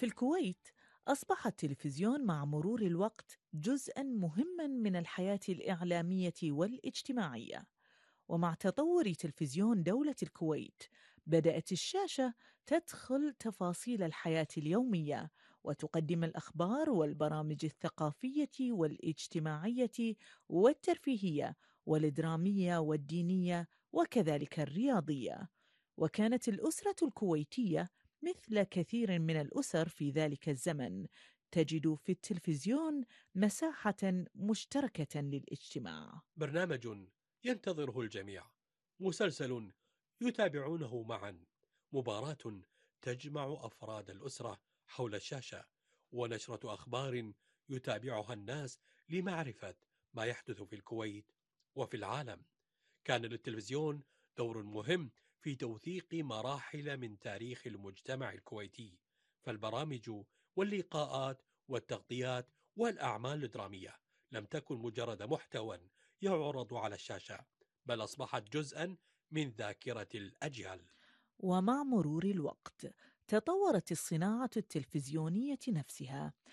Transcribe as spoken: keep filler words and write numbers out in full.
في الكويت أصبح التلفزيون مع مرور الوقت جزءاً مهماً من الحياة الإعلامية والاجتماعية. ومع تطور تلفزيون دولة الكويت بدأت الشاشة تدخل تفاصيل الحياة اليومية وتقدم الأخبار والبرامج الثقافية والاجتماعية والترفيهية والدرامية والدينية وكذلك الرياضية. وكانت الأسرة الكويتية مثل كثير من الأسر في ذلك الزمن تجد في التلفزيون مساحة مشتركة للاجتماع. برنامج ينتظره الجميع، مسلسل يتابعونه معا، مباراة تجمع أفراد الأسرة حول الشاشة، ونشرة أخبار يتابعها الناس لمعرفة ما يحدث في الكويت وفي العالم. كان للتلفزيون دور مهم في توثيق مراحل من تاريخ المجتمع الكويتي، فالبرامج واللقاءات والتغطيات والأعمال الدرامية لم تكن مجرد محتوى يعرض على الشاشة، بل أصبحت جزءا من ذاكرة الأجيال. ومع مرور الوقت تطورت الصناعة التلفزيونية نفسها،